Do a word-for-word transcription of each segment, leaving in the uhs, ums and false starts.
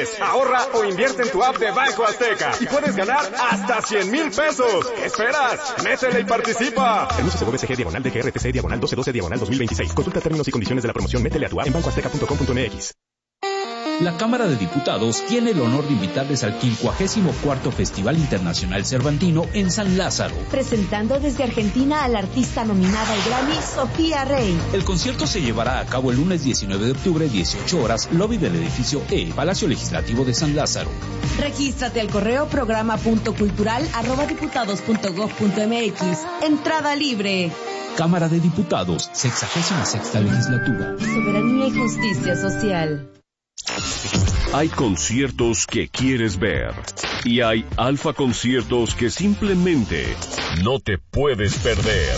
es. Ahorra o invierte en tu app de Banco Azteca y puedes ganar hasta cien mil pesos. ¿Qué esperas? Métele y participa. El uso se B C G diagonal de G R T C diagonal doce doce diagonal dos mil veintiséis. Consulta términos y condiciones de la promoción. Métele a tu app en banco azteca punto com punto m x. La Cámara de Diputados tiene el honor de invitarles al quincuagésimo cuarto Festival Internacional Cervantino en San Lázaro. Presentando desde Argentina a la artista nominada al Grammy, Sofía Rey. El concierto se llevará a cabo el lunes diecinueve de octubre, dieciocho horas, lobby del edificio E, Palacio Legislativo de San Lázaro. Regístrate al correo programa punto cultural arroba diputados punto gob punto m x. Entrada libre. Cámara de Diputados, sexagésima sexta legislatura. Soberanía y justicia social. Hay conciertos que quieres ver y hay Alfa conciertos que simplemente no te puedes perder.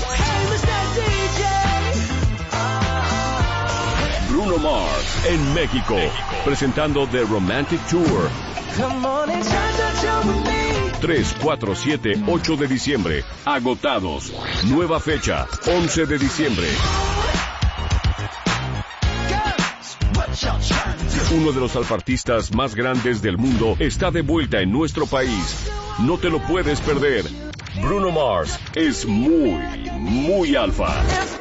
Bruno Mars en México, presentando The Romantic Tour. tres, cuatro, siete, ocho de diciembre, agotados. Nueva fecha, once de diciembre. Uno de los alfartistas más grandes del mundo está de vuelta en nuestro país. No te lo puedes perder. Bruno Mars es muy, muy alfa.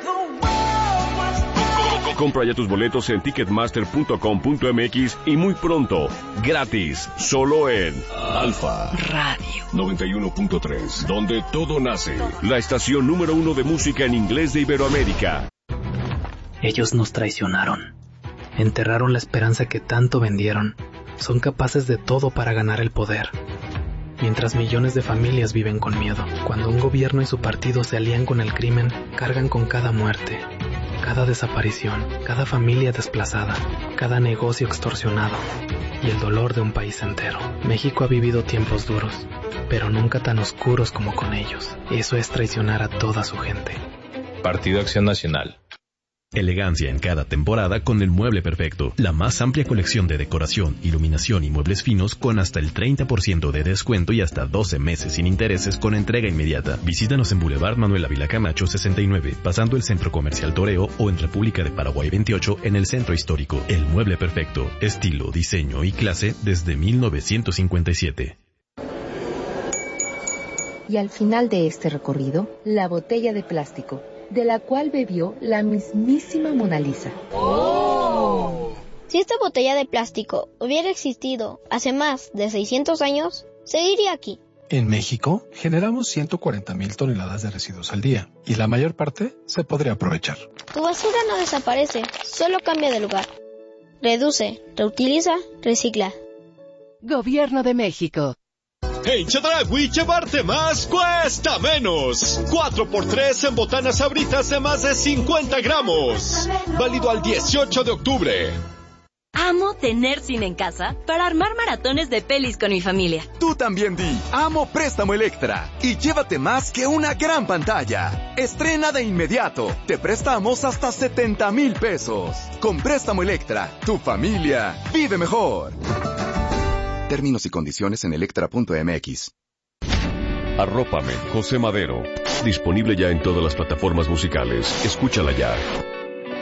Compra ya tus boletos en ticketmaster punto com punto m x y muy pronto, gratis, solo en Alfa Radio noventa y uno punto tres, donde todo nace. La estación número uno de música en inglés de Iberoamérica. Ellos nos traicionaron. Enterraron la esperanza que tanto vendieron. Son capaces de todo para ganar el poder. Mientras millones de familias viven con miedo. Cuando un gobierno y su partido se alían con el crimen, cargan con cada muerte, cada desaparición, cada familia desplazada, cada negocio extorsionado y el dolor de un país entero. México ha vivido tiempos duros, pero nunca tan oscuros como con ellos. Eso es traicionar a toda su gente. Partido Acción Nacional. Elegancia en cada temporada con el mueble perfecto. La más amplia colección de decoración, iluminación y muebles finos con hasta el treinta por ciento de descuento y hasta doce meses sin intereses con entrega inmediata. Visítanos en Boulevard Manuel Ávila Camacho sesenta y nueve, pasando el Centro Comercial Toreo, o en República de Paraguay veintiocho en el Centro Histórico. El mueble perfecto. Estilo, diseño y clase desde mil novecientos cincuenta y siete. Y al final de este recorrido, la botella de plástico, de la cual bebió la mismísima Mona Lisa. ¡Oh! Si esta botella de plástico hubiera existido hace más de seiscientos años, seguiría aquí. En México, generamos ciento cuarenta mil toneladas de residuos al día, y la mayor parte se podría aprovechar. Tu basura no desaparece, solo cambia de lugar. Reduce, reutiliza, recicla. Gobierno de México. En Chedraui, llevarte más cuesta menos. cuatro por tres en botanas Sabritas de más de cincuenta gramos. Válido al dieciocho de octubre. Amo tener cine en casa para armar maratones de pelis con mi familia. Tú también di, amo Préstamo Electra y llévate más que una gran pantalla. Estrena de inmediato, te prestamos hasta setenta mil pesos. Con Préstamo Electra, tu familia vive mejor. Términos y condiciones en electra punto m x. Arrópame, José Madero. Disponible ya en todas las plataformas musicales. Escúchala ya.